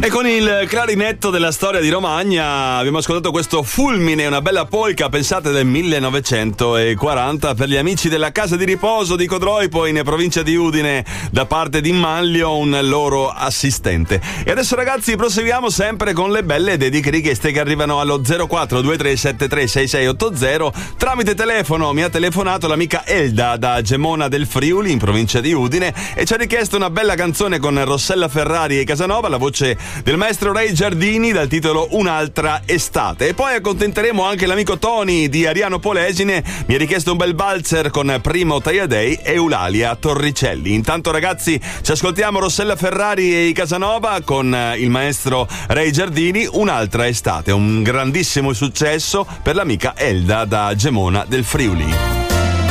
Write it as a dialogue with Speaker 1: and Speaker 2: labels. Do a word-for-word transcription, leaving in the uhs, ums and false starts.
Speaker 1: E con il clarinetto della storia di Romagna abbiamo ascoltato questo Fulmine, una bella polka, pensate, del millenovecentoquaranta, per gli amici della casa di riposo di Codroipo in provincia di Udine, da parte di Manlio, un loro assistente. E adesso, ragazzi, proseguiamo sempre con le belle dediche richieste che arrivano allo zero quattro due tre sette tre sei sei otto zero. Tramite telefono mi ha telefonato l'amica Elda da Gemona del Friuli in provincia di Udine e ci ha richiesto una bella canzone con Rossella Ferrari e Casanova, la voce del maestro Ray Giardini, dal titolo Un'altra estate. E poi accontenteremo anche l'amico Tony di Ariano Polesine, mi ha richiesto un bel valzer con Primo Tagliadei e Eulalia Torricelli. Intanto, ragazzi, ci ascoltiamo Rossella Ferrari e i Casanova con il maestro Ray Giardini, Un'altra estate, un grandissimo successo per l'amica Elda da Gemona del Friuli.